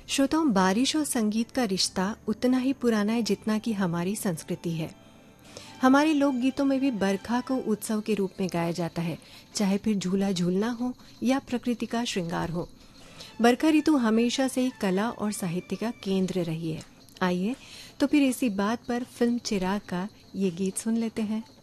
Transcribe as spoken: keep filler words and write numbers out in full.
श्रोताओं, बारिश और संगीत का रिश्ता उतना ही पुराना है जितना कि हमारी संस्कृति है। हमारे लोकगीतों में भी बरखा को उत्सव के रूप में गाया जाता है, चाहे फिर झूला झूलना हो या प्रकृति का श्रृंगार हो। बरखा ऋतु हमेशा से ही कला और साहित्य का केंद्र रही है। आइए तो फिर इसी बात पर फिल्म चिराग का ये गीत सुन लेते हैं।